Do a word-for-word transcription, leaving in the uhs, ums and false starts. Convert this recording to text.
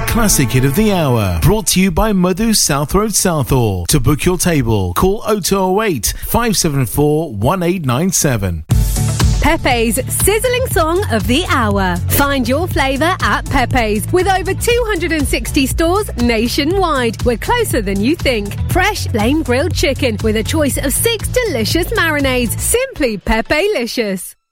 classic hit of the hour. Brought to you by Madhu South Road Southall. To book your table, call oh two oh eight, five seven four, one eight nine seven. Pepe's sizzling song of the hour. Find your flavour at Pepe's with over two hundred sixty stores nationwide. We're closer than you think. Fresh flame grilled chicken with a choice of six delicious marinades. Simply Pepe-licious.